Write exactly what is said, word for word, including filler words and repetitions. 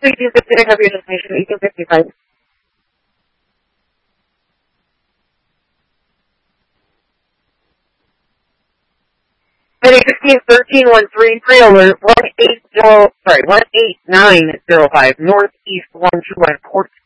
eighteen fifty-nine, have your destination, eighteen fifty-five. Heading fifteen thirteen one three three alert one eight zero sorry one eight nine zero five northeast one two one Port